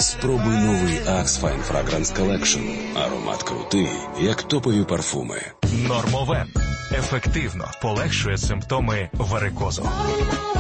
Спробуй новий Axe Fine Fragrance Collection. Аромат крутий, як топові парфуми. Нормовен ефективно полегшує симптоми варикозу.